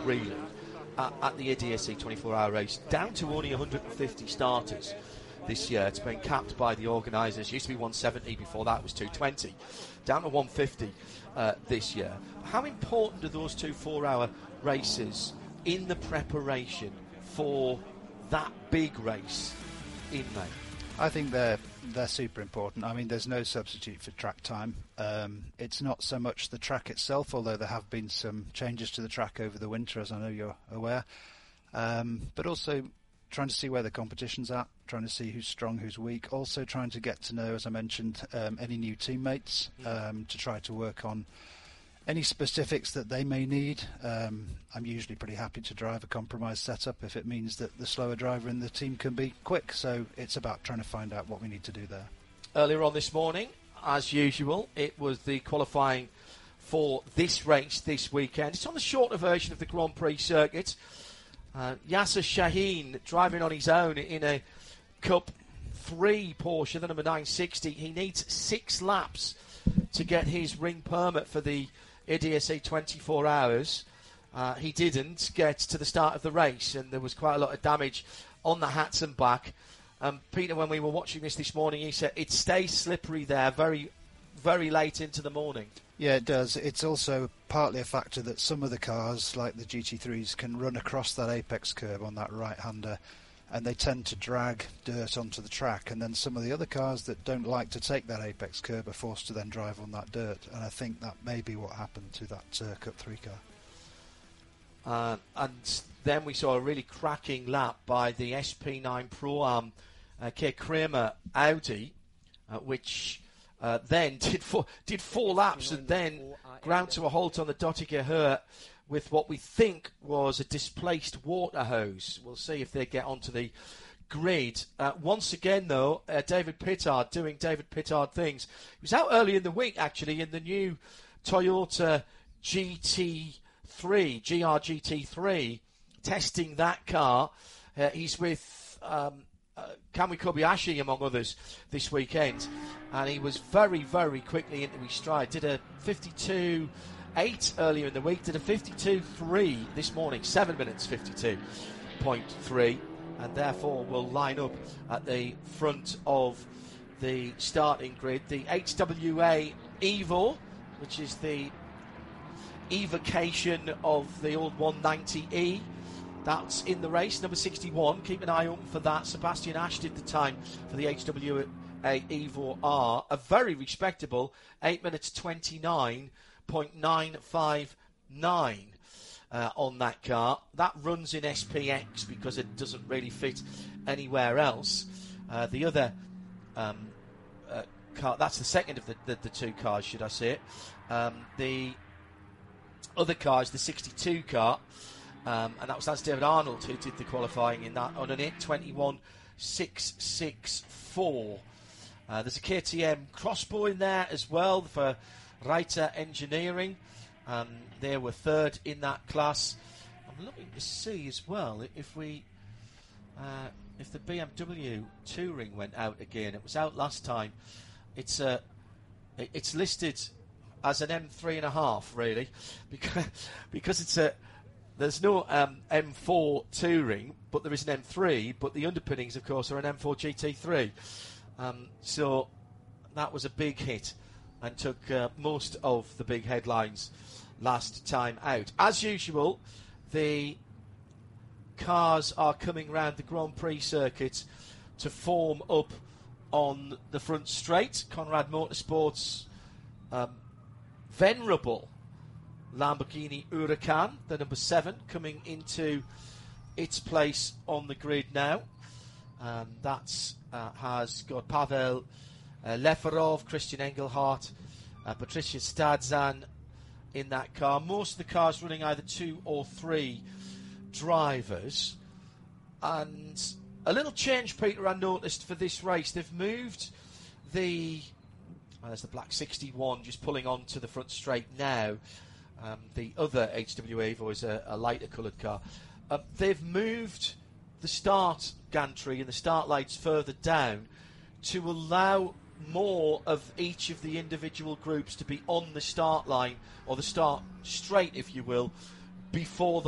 really, at the Idiocy 24-hour race, down to only 150 starters this year. It's been capped by the organisers. Used to be 170, before that was 220. Down to 150 this year. How important are those 2 4-hour races in the preparation for that big race in May? I think they're super important. I mean, there's no substitute for track time. It's not so much the track itself, although there have been some changes to the track over the winter, as I know you're aware. But also trying to see where the competition's at, trying to see who's strong, who's weak. Also trying to get to know, as I mentioned, any new teammates, to try to work on any specifics that they may need. I'm usually pretty happy to drive a compromise setup if it means that the slower driver in the team can be quick. So it's about trying to find out what we need to do there. Earlier on this morning, as usual, it was the qualifying for this race this weekend. It's on the shorter version of the Grand Prix circuit. Yasser Shaheen driving on his own in a Cup 3 Porsche, the number 960. He needs 6 laps to get his ring permit for the Idiocy 24 hours. He didn't get to the start of the race, and there was quite a lot of damage on the hats and back. Peter, when we were watching this morning, he said it stays slippery there very, very late into the morning. Yeah, it does. It's also partly a factor that some of the cars, like the GT3s, can run across that apex curb on that right-hander, and they tend to drag dirt onto the track, and then some of the other cars that don't like to take that apex curb are forced to then drive on that dirt, and I think that may be what happened to that Cup 3 car. And then we saw a really cracking lap by the SP9 Pro-Am Keir Kramer Audi, which then did four laps and then ground to a halt on the Dottinger Hurt with what we think was a displaced water hose. We'll see if they get onto the grid. Once again, though, David Pittard doing David Pittard things. He was out early in the week, actually, in the new Toyota GR-GT3, testing that car. He's with Kamui Kobayashi, among others, this weekend. And he was very, very quickly into his stride. Did a 52.8 earlier in the week, did a 52.3 this morning, 7 minutes 52.3, and therefore will line up at the front of the starting grid. The HWA Evo, which is the evocation of the old 190E, that's in the race, number 61. Keep an eye open for that. Sebastian Ash did the time for the HWA Evo R, a very respectable 8 minutes 29.959 on that car. That runs in SPX because it doesn't really fit anywhere else. The other car, that's the second of the two cars, should I say it. The other car is the 62 car, and that's David Arnold who did the qualifying in that on an 8:21.664. There's a KTM Crossbow in there as well for Reiter Engineering. They were third in that class. I'm looking to see as well if the BMW Touring went out again. It was out last time. It's listed as an M3.5 really, because there's no M4 Touring, but there is an M3. But the underpinnings, of course, are an M4 GT3. So that was a big hit and took most of the big headlines last time out. As usual, the cars are coming round the Grand Prix circuit to form up on the front straight. Conrad Motorsports' venerable Lamborghini Huracan, the number 7, coming into its place on the grid now. That has got Pavel Leferov, Christian Engelhardt, Patricia Stadzan in that car. Most of the cars running either 2 or 3 drivers. And a little change, Peter, I noticed for this race. They've moved there's the black 61 just pulling on to the front straight now. The other HWA Evo is a lighter coloured car. They've moved the start gantry and the start lights further down to allow more of each of the individual groups to be on the start line, or the start straight, if you will, before the